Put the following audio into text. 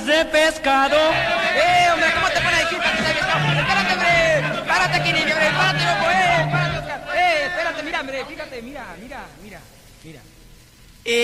de pescado. Hombre, ¿cómo te pones a decir taquiza de pescado? Espérate, hombre. Párate aquí, niño, hombre. Párate, loco, párate, Oscar. Espérate, mira, hombre. Fíjate, mira.